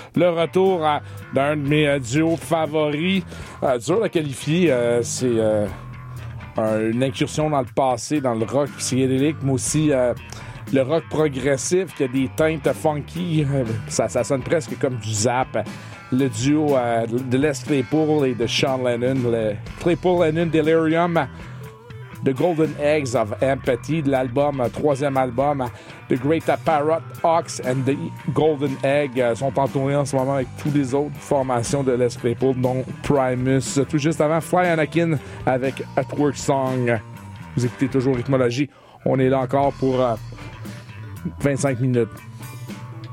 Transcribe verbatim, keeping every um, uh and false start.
le retour à, d'un de mes euh, duos favoris. Euh, dur à qualifier, euh, c'est euh, un, une incursion dans le passé, dans le rock psychédélique, mais aussi euh, le rock progressif qui a des teintes funky. Euh, ça, ça sonne presque comme du Zap. Le duo euh, de Les Claypool et de Sean Lennon, le Claypool-Lennon Delirium, The Golden Eggs of Empathy, de l'album, euh, troisième album, The Great Parrot Ox and the Golden Egg, euh, sont en tournée en ce moment avec toutes les autres formations de Les Claypool, dont Primus. Tout juste avant, Fly Anakin avec At Work Song. Vous écoutez toujours Rythmologie. On est là encore pour euh, vingt-cinq minutes.